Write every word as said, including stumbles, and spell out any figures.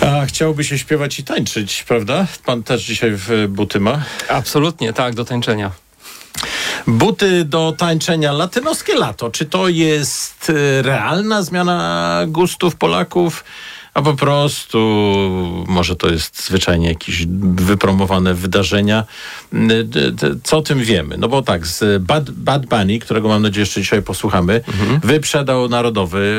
A chciałby się śpiewać i tańczyć, prawda? Pan też dzisiaj w buty ma? Absolutnie, tak, do tańczenia. Buty do tańczenia, latynoskie lato. Czy to jest realna zmiana gustów Polaków? A po prostu może to jest zwyczajnie jakieś wypromowane wydarzenia. Co o tym wiemy? No bo tak, z Bad, Bad Bunny, którego mam nadzieję jeszcze dzisiaj posłuchamy, mhm. wyprzedał Narodowy